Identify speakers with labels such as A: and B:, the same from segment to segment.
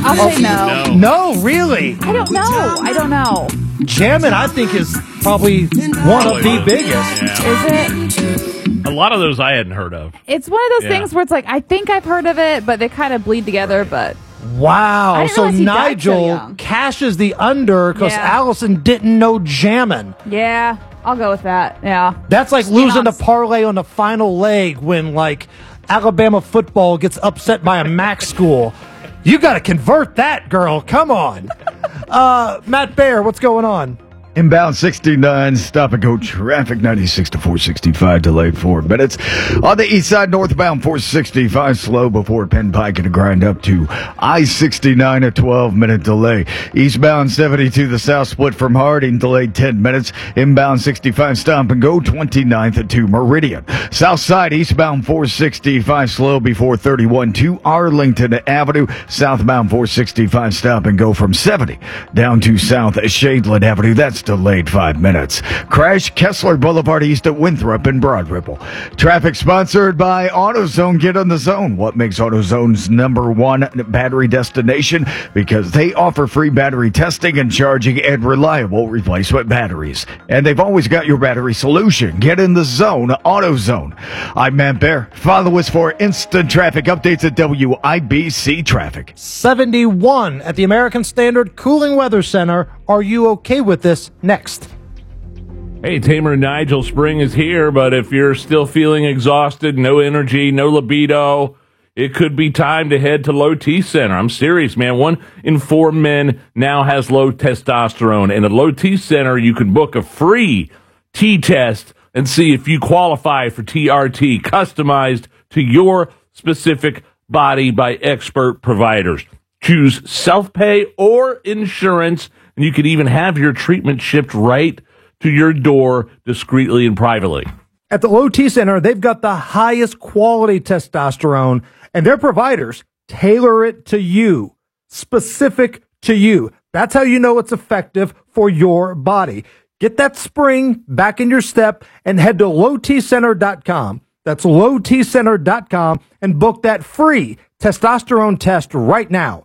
A: I'll say no.
B: No, really?
A: I don't know.
B: Jammin', I think, is probably one of the biggest.
A: Yeah. Is it?
C: A lot of those I hadn't heard of.
A: It's one of those things where it's like, I think I've heard of it, but they kind of bleed together, but...
B: Wow. So
A: Nigel
B: Nigel cashes the under because Allison didn't know Jammin'.
A: Yeah, I'll go with that. Yeah.
B: That's like losing the parlay on the final leg when, like, Alabama football gets upset by a MAC school. You got to convert that, girl. Come on. Matt Bear, what's going on?
D: Inbound 69, stop and go traffic 96 to 465, delayed 4 minutes. On the east side, northbound 465, slow before Penn Pike and a grind up to I-69, a 12-minute delay. Eastbound 72, the south split from Harding, delayed 10 minutes. Inbound 65, stop and go 29th to Meridian. South side, eastbound 465, slow before 31 to Arlington Avenue. Southbound 465, stop and go from 70 down to South Shadeland Avenue. That's delayed 5 minutes. Crash Kessler Boulevard east at Winthrop and Broad Ripple. Traffic sponsored by AutoZone. Get on the zone. What makes AutoZone's #1 battery destination? Because they offer free battery testing and charging and reliable replacement batteries. And they've always got your battery solution. Get in the zone. AutoZone. I'm Matt Bear. Follow us for instant traffic updates at WIBC Traffic.
B: 71 at the American Standard Cooling Weather Center. Are you okay with this? Next.
C: Hey, Tamer and Nigel, spring is here, but if you're still feeling exhausted, no energy, no libido, it could be time to head to Low T Center. I'm serious, man. 1 in 4 men now has low testosterone. And at Low T Center, you can book a free T test and see if you qualify for TRT, customized to your specific body by expert providers. Choose self-pay or insurance, and you could even have your treatment shipped right to your door discreetly and privately.
B: At the Low T Center, they've got the highest quality testosterone, and their providers tailor it to you, specific to you. That's how you know it's effective for your body. Get that spring back in your step and head to lowtcenter.com. That's lowtcenter.com and book that free testosterone test right now.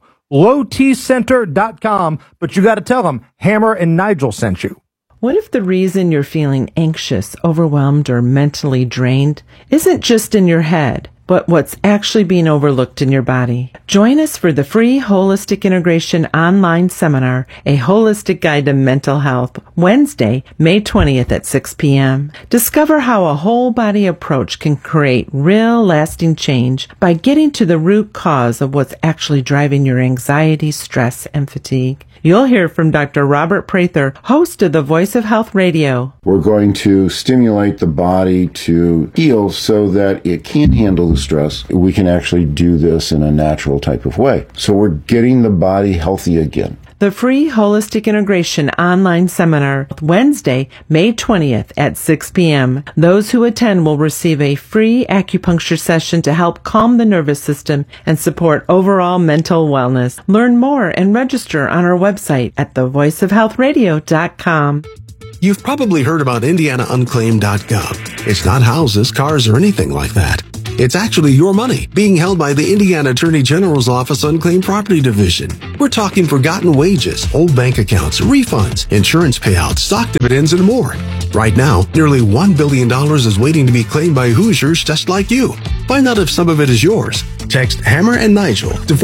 B: lowtcenter.com, but you got to tell them Hammer and Nigel sent you.
E: What if the reason you're feeling anxious, overwhelmed, or mentally drained isn't just in your head, but what's actually being overlooked in your body? Join us for the free Holistic Integration online seminar, A Holistic Guide to Mental Health, Wednesday, May 20th at 6 p.m. Discover how a whole body approach can create real lasting change by getting to the root cause of what's actually driving your anxiety, stress, and fatigue. You'll hear from Dr. Robert Prather, host of the Voice of Health Radio.
F: We're going to stimulate the body to heal so that it can handle the stress. We can actually do this in a natural type of way. So we're getting the body healthy again.
E: The free Holistic Integration online seminar, Wednesday, May 20th at 6 p.m. Those who attend will receive a free acupuncture session to help calm the nervous system and support overall mental wellness. Learn more and register on our website at thevoiceofhealthradio.com.
G: You've probably heard about IndianaUnclaimed.gov. It's not houses, cars, or anything like that. It's actually your money being held by the Indiana Attorney General's Office Unclaimed Property Division. We're talking forgotten wages, old bank accounts, refunds, insurance payouts, stock dividends, and more. Right now, nearly $1 billion is waiting to be claimed by Hoosiers just like you. Find out if some of it is yours. Text Hammer and Nigel to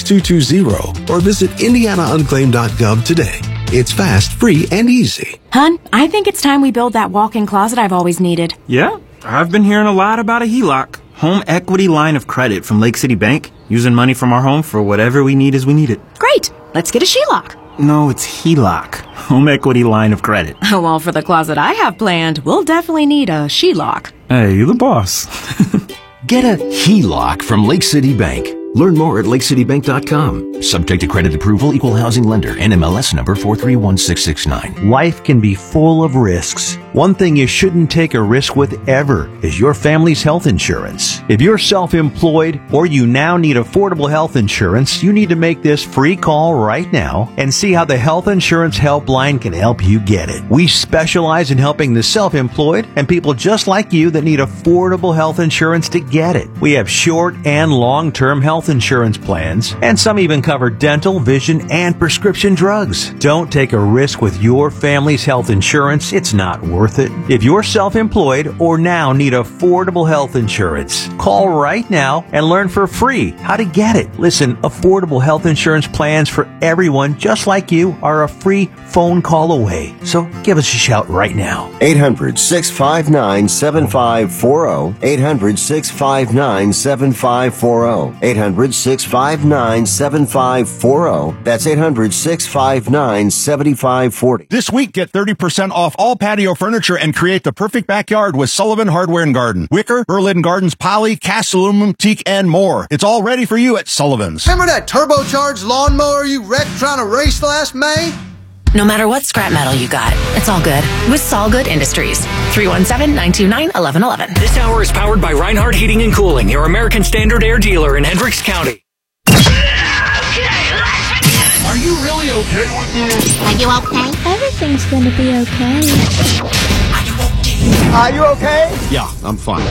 G: 46220 or visit IndianaUnclaimed.gov today. It's fast, free, and easy.
H: Hun, I think it's time we build that walk-in closet I've always needed.
I: Yeah, I've been hearing a lot about a HELOC. Home equity line of credit from Lake City Bank. Using money from our home for whatever we need as we need it.
H: Great. Let's get a SHELOC.
I: No, it's HELOC. Home equity line of credit.
H: Well, for the closet I have planned, we'll definitely need a SHELOC.
I: Hey, you the boss.
J: Get a HELOC from Lake City Bank. Learn more at lakecitybank.com. Subject to credit approval, equal housing lender, NMLS number 431669.
K: Life can be full of risks. One thing you shouldn't take a risk with ever is your family's health insurance. If you're self-employed or you now need affordable health insurance, you need to make this free call right now and see how the Health Insurance Helpline can help you get it. We specialize in helping the self-employed and people just like you that need affordable health insurance to get it. We have short and long-term health insurance plans, and some even cover dental, vision, and prescription drugs. Don't take a risk with your family's health insurance. It's not worth it. If you're self-employed or now need affordable health insurance, call right now and learn for free how to get it. Listen, affordable health insurance plans for everyone just like you are a free phone call away. So give us a shout right now.
L: 800-659-7540. 800-659-7540. 800-659-7540. That's 800-659-7540.
M: This week, get 30% off all patio furniture and create the perfect backyard with Sullivan Hardware and Garden. Wicker, Berlin Gardens, poly, cast aluminum, teak, and more. It's all ready for you at Sullivan's.
N: Remember that turbocharged lawnmower you wrecked trying to race last May?
O: No matter what scrap metal you got, it's all good with Solgood Industries. 317-929-1111.
P: This hour is powered by Reinhardt Heating and Cooling, your American Standard Air dealer in Hendricks County.
Q: Are you really okay with this?
R: Are you okay? Everything's gonna be okay.
N: Are you okay?
Q: Yeah, I'm fine.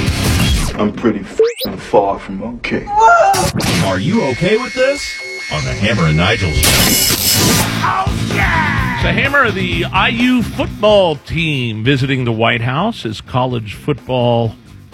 Q: I'm pretty far from okay. Are you okay with this? On the Hammer and Nigel show.
C: Oh, yeah! The Hammer, the IU football team visiting the White House as college football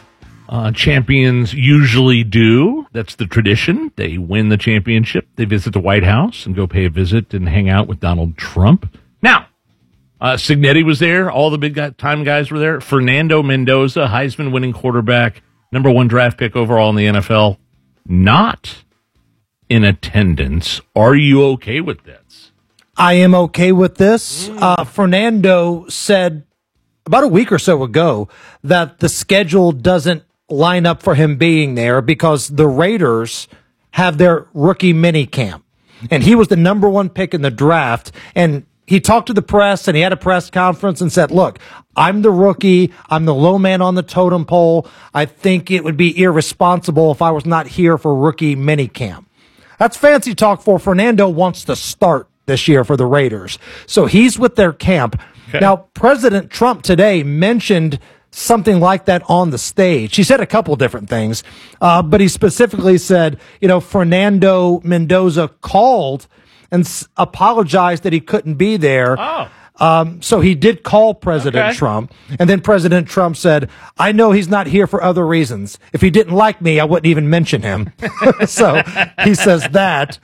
C: champions usually do. That's the tradition. They win the championship. They visit the White House and go pay a visit and hang out with Donald Trump. Now, Signetti was there. All the big-time guys were there. Fernando Mendoza, Heisman-winning quarterback, number 1 draft pick overall in the NFL, not in attendance. Are you okay with this?
B: I am okay with this. Fernando said about a week or so ago that the schedule doesn't line up for him being there because the Raiders have their rookie mini camp. And he was the number 1 pick in the draft. And he talked to the press and he had a press conference and said, look, I'm the rookie. I'm the low man on the totem pole. I think it would be irresponsible if I was not here for rookie mini camp. That's fancy talk for Fernando wants to start this year for the Raiders. So he's with their camp. Okay. Now, President Trump today mentioned something like that on the stage. He said a couple different things, but he specifically said, Fernando Mendoza called and apologized that he couldn't be there. Oh. So he did call President Trump, and then President Trump said, I know he's not here for other reasons. If he didn't like me, I wouldn't even mention him. So he says that.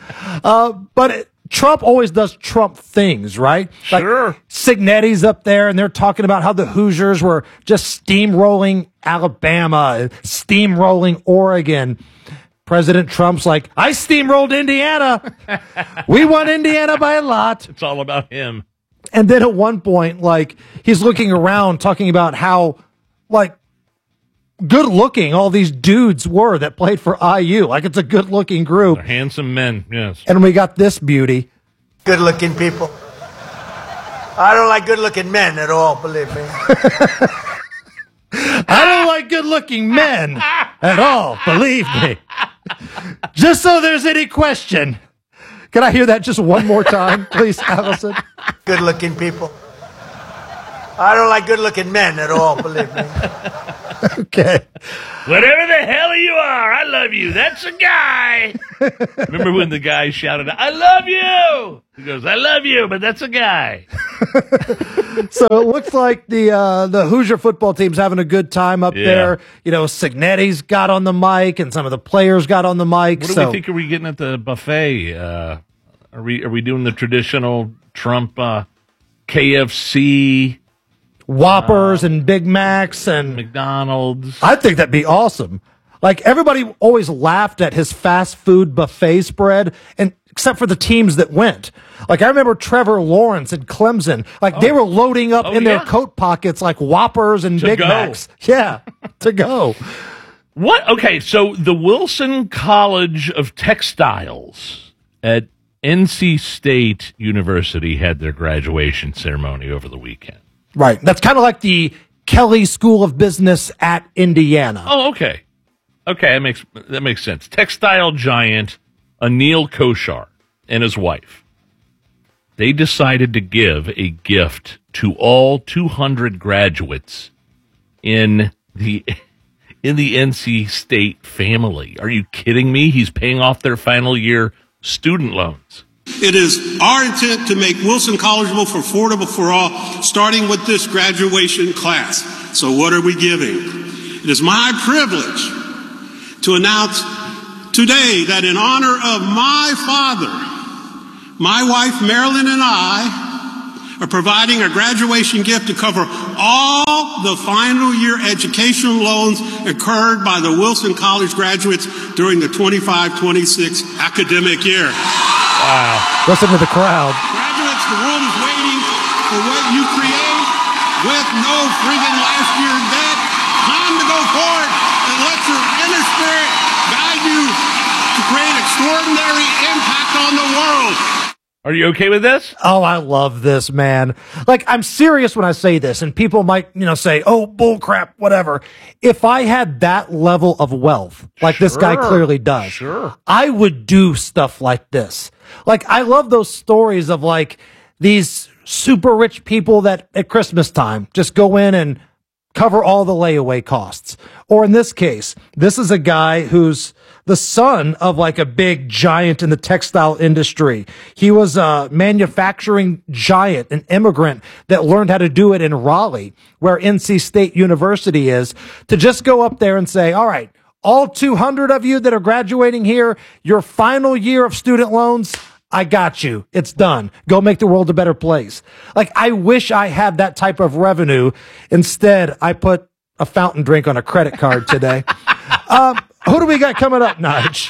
B: But Trump always does Trump things, right?
C: Sure.
B: Like Signetti's up there, and they're talking about how the Hoosiers were just steamrolling Alabama, steamrolling Oregon. President Trump's like, I steamrolled Indiana. We won Indiana by a lot.
C: It's all about him.
B: And then at one point, he's looking around talking about how, good looking all these dudes were that played for IU. It's a good looking group.
C: They're handsome men, yes.
B: And we got this beauty.
N: Good looking people. I don't like good looking men at all, believe me.
B: I don't like good looking men at all, believe me. Just so there's any question. Can I hear that just one more time, please, Allison?
N: Good looking people. I don't like good looking men at all, believe me.
B: Okay.
C: Whatever the hell you are, I love you. That's a guy. Remember when the guy shouted, I love you? He goes, I love you, but that's a guy.
B: So it looks like the Hoosier football team's having a good time up there. Signetti's got on the mic, and some of the players got on the mic.
C: What do we think are we getting at the buffet? Are we doing the traditional Trump KFC?
B: Whoppers and Big Macs and
C: McDonald's.
B: I think that'd be awesome. Everybody always laughed at his fast food buffet spread, and except for the teams that went. I remember Trevor Lawrence and Clemson. They were loading up in their coat pockets Whoppers and Big Macs. Yeah, to go.
C: What? Okay, so the Wilson College of Textiles at NC State University had their graduation ceremony over the weekend.
B: Right. That's kind of like the Kelley School of Business at Indiana.
C: Oh, okay. Okay, that makes sense. Textile giant Anil Koshar and his wife, they decided to give a gift to all 200 graduates in the NC State family. Are you kidding me? He's paying off their final year student loans.
S: It is our intent to make Wilson Collegeville affordable for all, starting with this graduation class. So what are we giving? It is my privilege to announce today that in honor of my father, my wife Marilyn and I are providing a graduation gift to cover all the final year educational loans incurred by the Wilson College graduates during the 25-26 academic year.
B: Wow. Listen to the crowd.
S: Graduates, the world is waiting for what you create with no friggin' last year debt. Time to go forward and let your inner spirit guide you to create extraordinary impact on the world.
C: Are you okay with this?
B: Oh, I love this, man. Like, I'm serious when I say this, and people might, say, oh, bull crap, whatever. If I had that level of wealth, like this guy clearly does, I would do stuff like this. Like, I love those stories of, like, these super rich people that at Christmas time just go in and cover all the layaway costs. Or in this case, this is a guy who's the son of like a big giant in the textile industry. He was a manufacturing giant, an immigrant that learned how to do it in Raleigh, where NC State University is, to just go up there and say, all right, all 200 of you that are graduating here, your final year of student loans, I got you. It's done. Go make the world a better place. Like, I wish I had that type of revenue. Instead, I put a fountain drink on a credit card today. Who do we got coming up, Nige?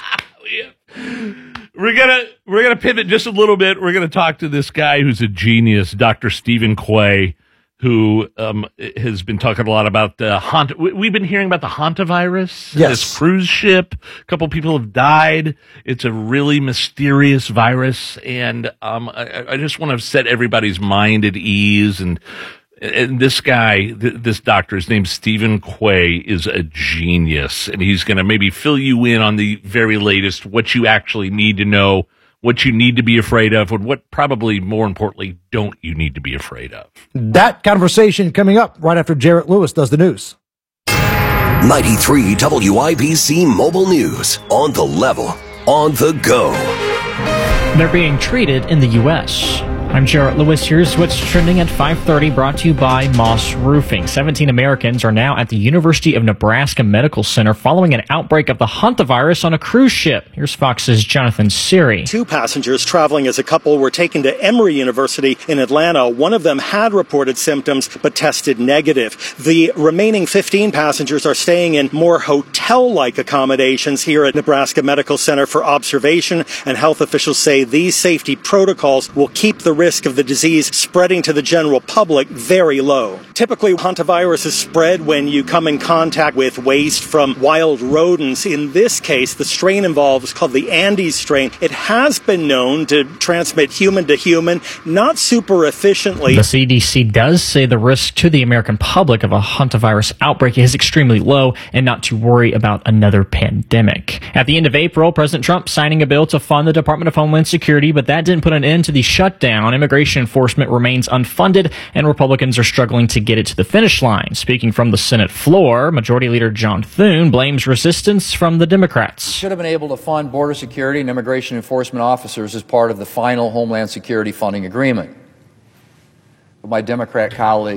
C: We're gonna pivot just a little bit. We're gonna talk to this guy who's a genius, Dr. Stephen Quay, who has been talking a lot about the we've been hearing about the hantavirus, this cruise ship. A couple people have died. It's a really mysterious virus, and I just want to set everybody's mind at ease. And this guy, this doctor, his name's Stephen Quay, is a genius, and he's going to maybe fill you in on the very latest, what you actually need to know, what you need to be afraid of, and what probably more importantly, don't you need to be afraid of.
B: That conversation coming up right after Jarrett Lewis does the news.
J: 93 WIBC Mobile News. On the level, on the go.
T: They're being treated in the U.S. I'm Jarrett Lewis. Here's what's trending at 5:30, brought to you by Moss Roofing. 17 Americans are now at the University of Nebraska Medical Center following an outbreak of the hantavirus on a cruise ship. Here's Fox's Jonathan Siri.
U: 2 passengers traveling as a couple were taken to Emory University in Atlanta. One of them had reported symptoms but tested negative. The remaining 15 passengers are staying in more hotel-like accommodations here at Nebraska Medical Center for observation, and health officials say these safety protocols will keep the risk of the disease spreading to the general public very low. Typically, hantavirus is spread when you come in contact with waste from wild rodents. In this case, the strain involved is called the Andes strain. It has been known to transmit human to human, not super efficiently.
T: The CDC does say the risk to the American public of a hantavirus outbreak is extremely low, and not to worry about another pandemic. At the end of April, President Trump signing a bill to fund the Department of Homeland Security, but that didn't put an end to the shutdown. Immigration enforcement remains unfunded, and Republicans are struggling to get it to the finish line. Speaking from the Senate floor, Majority Leader John Thune blames resistance from the Democrats.
V: Should have been able to fund border security and immigration enforcement officers as part of the final Homeland Security funding agreement. But my Democrat colleagues